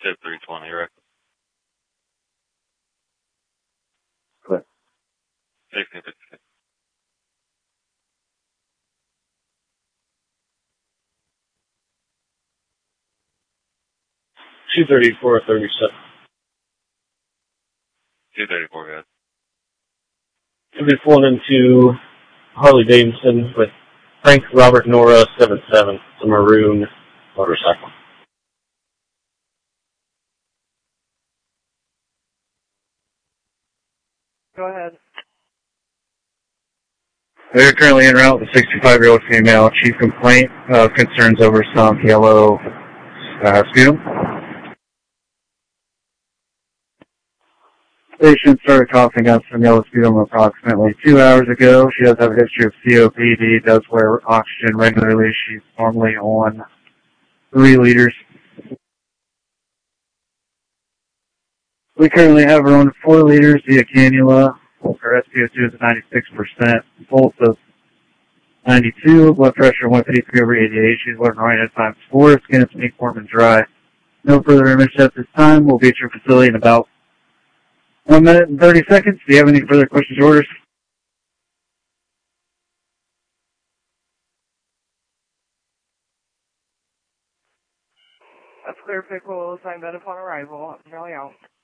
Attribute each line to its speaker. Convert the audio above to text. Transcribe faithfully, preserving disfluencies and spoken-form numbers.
Speaker 1: Tip three twenty, right?
Speaker 2: Clear.
Speaker 1: sixteen fifty-six.
Speaker 2: two thirty-four thirty-seven.
Speaker 1: two thirty-four, guys.
Speaker 2: I've been flown into Harley Davidson with Frank Robert Nora seven seven, the maroon motorcycle.
Speaker 3: Go ahead.
Speaker 4: They're currently en route with a sixty-five-year-old female. Chief complaint of concerns over some yellow uh, sputum. Patient started coughing up some yellow sputum approximately two hours ago. She does have a history of C O P D, does wear oxygen regularly. She's normally on three liters. We currently have her on four liters via cannula. Her S P O two is at ninety-six percent. Pulse of ninety-two. Blood pressure one fifty-three over eighty-eight. She's living right at times four. Skin is pink, warm, and dry. No further image at this time. We'll be at your facility in about one minute and thirty seconds. Do you have any further questions or orders?
Speaker 3: That's clear. Pick will assign bed upon arrival. I'm really out.